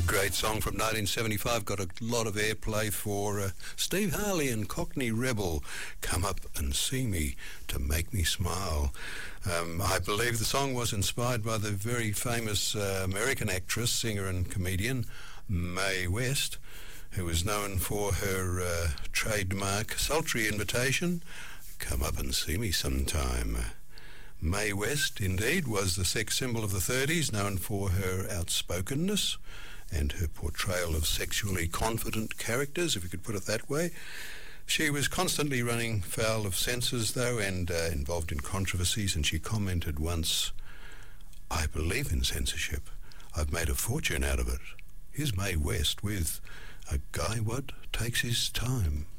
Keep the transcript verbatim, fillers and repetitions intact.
Great song from nineteen seventy-five, got a lot of airplay for uh, Steve Harley and Cockney Rebel. Come up and see me to make me smile. Um, I believe the song was inspired by the very famous uh, American actress, singer and comedian Mae West, who was known for her uh, trademark sultry invitation, come up and see me sometime. Mae West, indeed, was the sex symbol of the thirties, known for her outspokenness and her portrayal of sexually confident characters, if you could put it that way. She was constantly running foul of censors, though, and uh, involved in controversies, and she commented once, "I believe in censorship. I've made a fortune out of it." Here's Mae West with "A Guy What Takes His Time."